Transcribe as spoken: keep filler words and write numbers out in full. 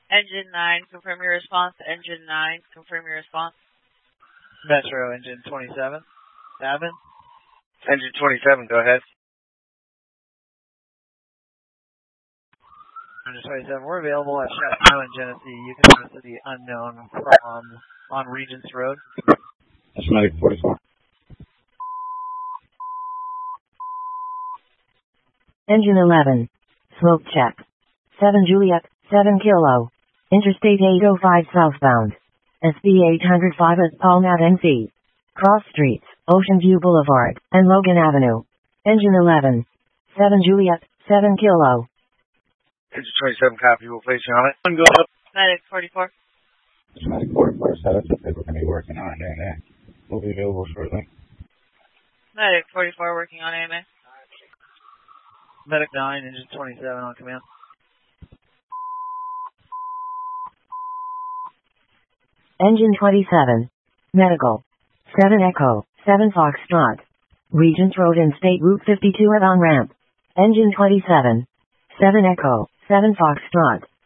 Engine nine, confirm your response. Engine nine, confirm your response. Metro, engine twenty-seven. Admin. Engine twenty-seven, go ahead. Engine twenty-seven, we're available at Shattuck Island, Genesee. You can visit the unknown from on Regents Road. That's Medic forty-four. Engine eleven. Smoke check. seven Juliet, seven Kilo. Interstate eight oh five southbound. S B eight oh five at Palmat N C. Cross Streets, Ocean View Boulevard, and Logan Avenue. Engine eleven. seven Juliet, seven Kilo. Engine twenty-seven, copy. We'll place you on it. One, go up. Medic forty-four. That's Medic forty-four. So that's what we're going to be working on down there. We'll be available shortly. Medic forty-four, working on A M A. Medic nine, engine twenty-seven on command. Engine twenty-seven. Medical. seven Echo, seven Foxtrot. Regents Road and State Route fifty-two at on-ramp. Engine twenty-seven. seven Echo, seven Foxtrot.